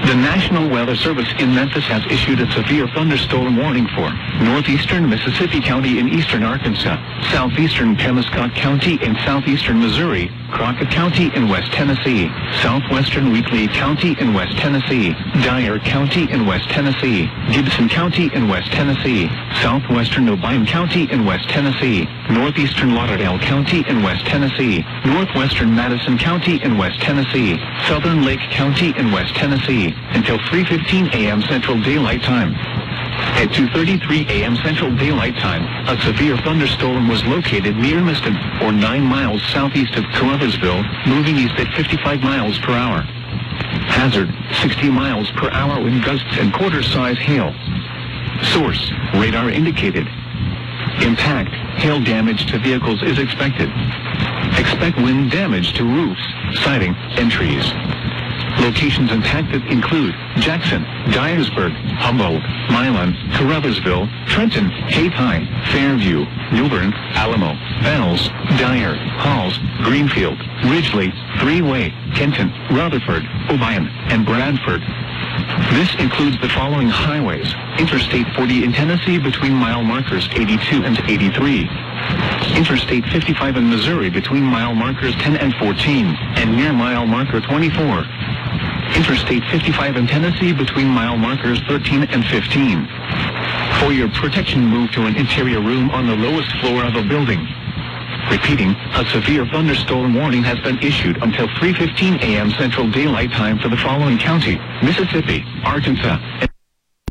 The National Weather Service in Memphis has issued a severe thunderstorm warning for northeastern Mississippi County in eastern Arkansas, southeastern Pemiscot County in southeastern Missouri, Crockett County in West Tennessee, southwestern Wheatley County in West Tennessee, Dyer County in West Tennessee, Gibson County in West Tennessee, southwestern Obion County in West Tennessee, northeastern Lauderdale County in West Tennessee, northwestern Madison County in West Tennessee, southern Lake County in West Tennessee, until 3:15 a.m. Central Daylight Time. At 2:33 a.m. Central Daylight Time, a severe thunderstorm was located near Miston, or 9 miles southeast of Caruthersville, moving east at 55 miles per hour. Hazard, 60 miles per hour wind gusts and quarter-size hail. Source, radar indicated. Impact, hail damage to vehicles is expected. Expect wind damage to roofs, siding, and trees. Locations impacted include Jackson, Dyersburg, Humboldt, Milan, Caruthersville, Trenton, Cape High, Fairview, Newbern, Alamo, Bells, Dyer, Halls, Greenfield, Ridgely, Three-Way, Kenton, Rutherford, Obion, and Bradford. This includes the following highways: Interstate 40 in Tennessee between mile markers 82 and 83. Interstate 55 in Missouri between mile markers 10 and 14, and near mile marker 24. Interstate 55 in Tennessee between mile markers 13 and 15. For your protection, move to an interior room on the lowest floor of a building. Repeating, a severe thunderstorm warning has been issued until 3:15 a.m. Central Daylight Time for the following county: Mississippi, Arkansas, and